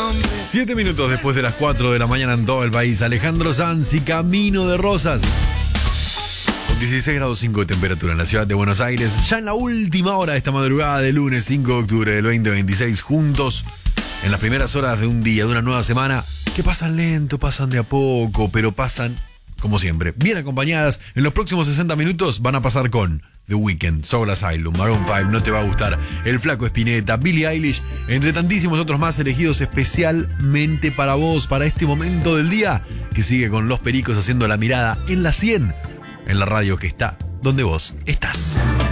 7 minutos después de las 4 de la mañana en todo el país. Alejandro Sanz y Camino de Rosas. Con 16 grados 5 de temperatura en la ciudad de Buenos Aires. Ya en la última hora de esta madrugada de lunes 5 de octubre del 2026. Juntos en las primeras horas de un día, de una nueva semana. Que pasan lento, pasan de a poco, pero pasan como siempre. Bien acompañadas. En los próximos 60 minutos van a pasar con The Weeknd, Soul Asylum, Maroon 5, No Te Va a Gustar, El Flaco Spinetta, Billie Eilish, entre tantísimos otros más elegidos especialmente para vos, para este momento del día, que sigue con Los Pericos haciendo la mirada en la 100, en la radio que está donde vos estás.